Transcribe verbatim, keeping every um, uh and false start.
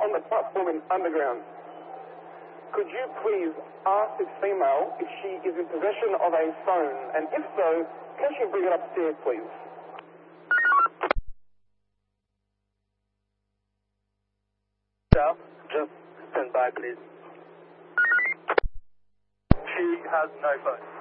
on the platform in Underground. Could you please ask this female if she is in possession of a phone, and if so, can she bring it upstairs, please? Staff, just stand by, please. She has no phone.